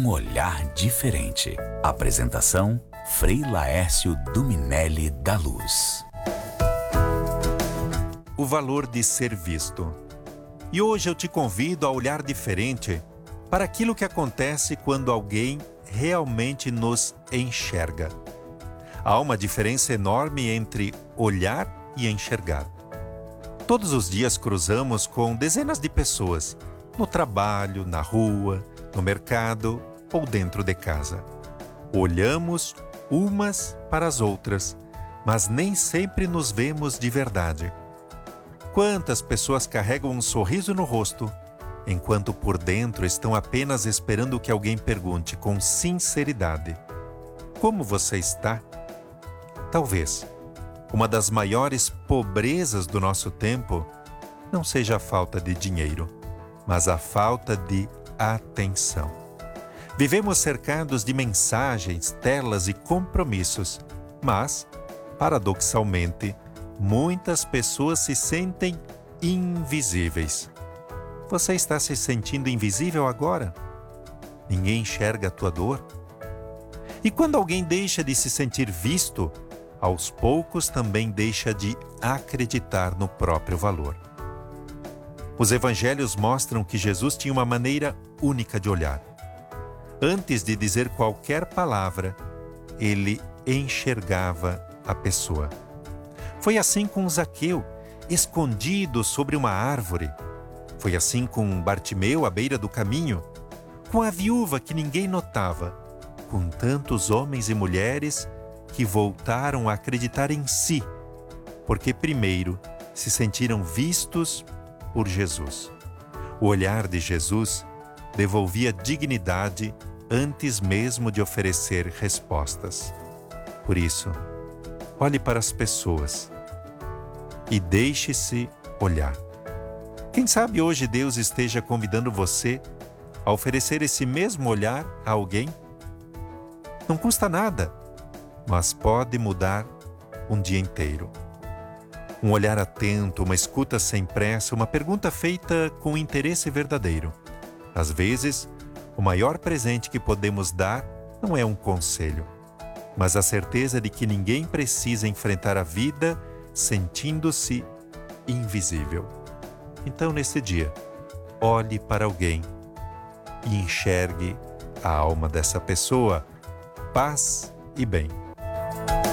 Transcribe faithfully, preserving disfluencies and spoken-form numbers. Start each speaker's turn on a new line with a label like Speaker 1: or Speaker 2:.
Speaker 1: Um olhar diferente. Apresentação: Frei Laércio Duminelli da Luz.
Speaker 2: O valor de ser visto. E hoje eu te convido a olhar diferente para aquilo que acontece quando alguém realmente nos enxerga. Há uma diferença enorme entre olhar e enxergar. Todos os dias cruzamos com dezenas de pessoas, no trabalho, na rua, no mercado ou dentro de casa. Olhamos umas para as outras, mas nem sempre nos vemos de verdade. Quantas pessoas carregam um sorriso no rosto, enquanto por dentro estão apenas esperando que alguém pergunte com sinceridade: como você está? Talvez uma das maiores pobrezas do nosso tempo não seja a falta de dinheiro, mas a falta de atenção. Vivemos cercados de mensagens, telas e compromissos, mas, paradoxalmente, muitas pessoas se sentem invisíveis. Você está se sentindo invisível agora? Ninguém enxerga a tua dor? E quando alguém deixa de se sentir visto, aos poucos também deixa de acreditar no próprio valor. Os evangelhos mostram que Jesus tinha uma maneira única de olhar. Antes de dizer qualquer palavra, ele enxergava a pessoa. Foi assim com Zaqueu, escondido sobre uma árvore. Foi assim com Bartimeu à beira do caminho, com a viúva que ninguém notava, com tantos homens e mulheres que voltaram a acreditar em si, porque primeiro se sentiram vistos por Jesus. O olhar de Jesus devolvia dignidade antes mesmo de oferecer respostas. Por isso, olhe para as pessoas e deixe-se olhar. Quem sabe hoje Deus esteja convidando você a oferecer esse mesmo olhar a alguém? Não custa nada, mas pode mudar um dia inteiro. Um olhar atento, uma escuta sem pressa, uma pergunta feita com interesse verdadeiro. Às vezes, o maior presente que podemos dar não é um conselho, mas a certeza de que ninguém precisa enfrentar a vida sentindo-se invisível. Então, nesse dia, olhe para alguém e enxergue a alma dessa pessoa. Paz e bem.